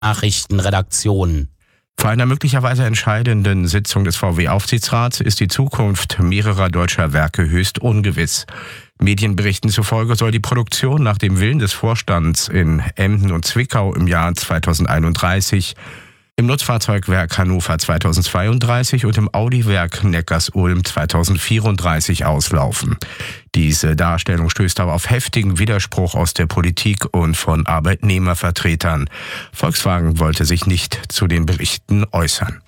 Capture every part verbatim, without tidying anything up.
Nachrichtenredaktion. Vor einer möglicherweise entscheidenden Sitzung des V W-Aufsichtsrats ist die Zukunft mehrerer deutscher Werke höchst ungewiss. Medienberichten zufolge soll die Produktion nach dem Willen des Vorstands in Emden und Zwickau im Jahr zweitausendeinunddreißig, im Nutzfahrzeugwerk Hannover zweitausendzweiunddreißig und im Audi-Werk Neckarsulm zweitausendvierunddreißig auslaufen. Diese Darstellung stößt aber auf heftigen Widerspruch aus der Politik und von Arbeitnehmervertretern. Volkswagen wollte sich nicht zu den Berichten äußern.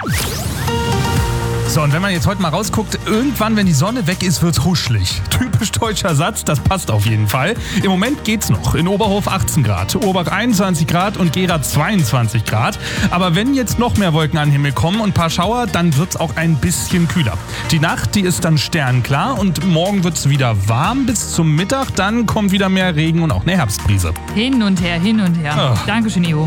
So, und wenn man jetzt heute mal rausguckt, irgendwann, wenn die Sonne weg ist, wird's huschlig. Typisch deutscher Satz, das passt auf jeden Fall. Im Moment geht's noch. In Oberhof achtzehn Grad, Urbach einundzwanzig Grad und Gera zweiundzwanzig Grad. Aber wenn jetzt noch mehr Wolken an den Himmel kommen und ein paar Schauer, dann wird's auch ein bisschen kühler. Die Nacht, die ist dann sternklar und morgen wird's wieder warm bis zum Mittag. Dann kommt wieder mehr Regen und auch eine Herbstbrise. Hin und her, hin und her. Oh. Dankeschön, Ivo.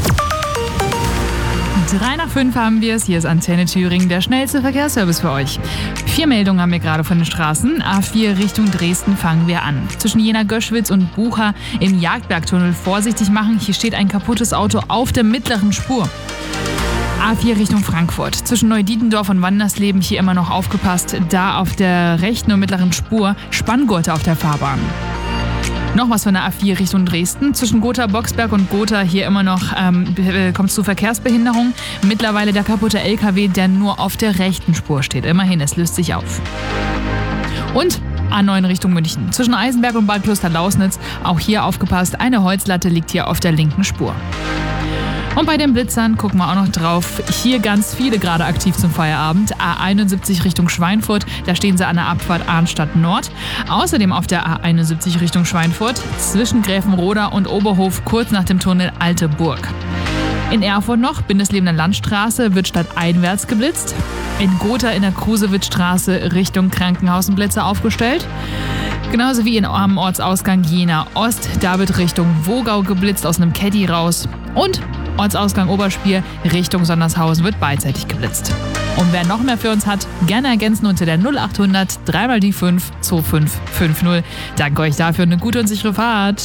Drei nach fünf haben wir es. Hier ist Antenne Thüringen, der schnellste Verkehrsservice für euch. Vier Meldungen haben wir gerade von den Straßen. A vier Richtung Dresden fangen wir an. Zwischen Jena-Göschwitz und Bucha im Jagdbergtunnel vorsichtig machen. Hier steht ein kaputtes Auto auf der mittleren Spur. A vier Richtung Frankfurt. Zwischen Neudietendorf und Wandersleben hier immer noch aufgepasst. Da auf der rechten und mittleren Spur Spanngurte auf der Fahrbahn. Noch was von der A vier Richtung Dresden. Zwischen Gotha, Boxberg und Gotha hier immer noch ähm, kommt es zu Verkehrsbehinderung. Mittlerweile der kaputte L K W, der nur auf der rechten Spur steht. Immerhin, es löst sich auf. Und A neun Richtung München. Zwischen Eisenberg und Bad Kloster-Lausnitz, auch hier aufgepasst, eine Holzlatte liegt hier auf der linken Spur. Und bei den Blitzern gucken wir auch noch drauf. Hier ganz viele gerade aktiv zum Feierabend. A einundsiebzig Richtung Schweinfurt, da stehen sie an der Abfahrt Arnstadt Nord. Außerdem auf der A einundsiebzig Richtung Schweinfurt zwischen Gräfenroda und Oberhof kurz nach dem Tunnel Alte Burg. In Erfurt noch, Bindeslebender Landstraße, wird stadteinwärts geblitzt. In Gotha in der Krusewitzstraße Richtung Krankenhausenblitze aufgestellt. Genauso wie in, am Ortsausgang Jena Ost, da wird Richtung Wogau geblitzt aus einem Caddy raus. Und Ortsausgang Oberspiel Richtung Sondershausen wird beidseitig geblitzt. Und wer noch mehr für uns hat, gerne ergänzen unter der null achthundert drei mal die fünf zwei fünf fünf null. Danke euch dafür, eine gute und sichere Fahrt.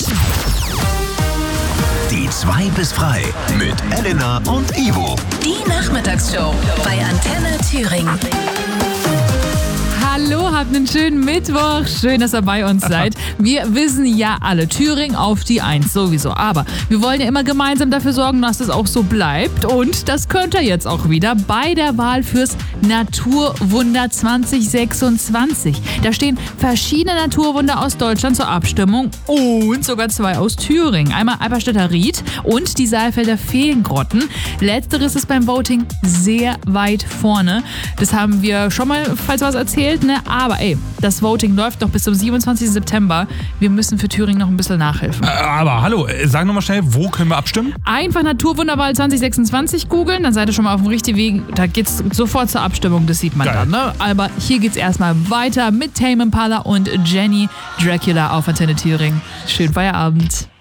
Die zwei bis frei mit Elena und Ivo. Die Nachmittagsshow bei Antenne Thüringen. Hallo, habt einen schönen Mittwoch. Schön, dass ihr bei uns seid. Wir wissen ja alle, Thüringen auf die Eins sowieso. Aber wir wollen ja immer gemeinsam dafür sorgen, dass es auch so bleibt. Und das könnt ihr jetzt auch wieder bei der Wahl fürs Naturwunder zwanzig sechsundzwanzig. Da stehen verschiedene Naturwunder aus Deutschland zur Abstimmung und sogar zwei aus Thüringen. Einmal Eiberstädter Ried und die Saalfelder Feengrotten. Letzteres ist beim Voting sehr weit vorne. Das haben wir schon mal, falls was erzählt, ne? Aber ey, das Voting läuft noch bis zum siebenundzwanzigsten September. Wir müssen für Thüringen noch ein bisschen nachhelfen. Äh, aber hallo, sag nochmal schnell, wo können wir abstimmen? Einfach Naturwunderwahl zwanzig sechsundzwanzig googeln, dann seid ihr schon mal auf dem richtigen Weg. Da geht's sofort zur Abstimmung, das sieht man Geil. dann. Ne? Aber hier geht's erstmal weiter mit Tame Impala und Jenny Dracula auf Antenne Thüringen. Schönen Feierabend.